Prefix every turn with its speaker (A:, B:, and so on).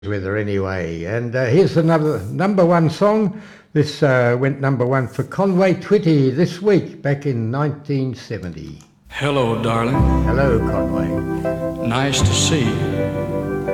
A: with her anyway. And here's another number one song. This went number one for Conway Twitty this week, back in 1970.
B: Hello, darling.
A: Hello, Conway.
B: Nice to see you.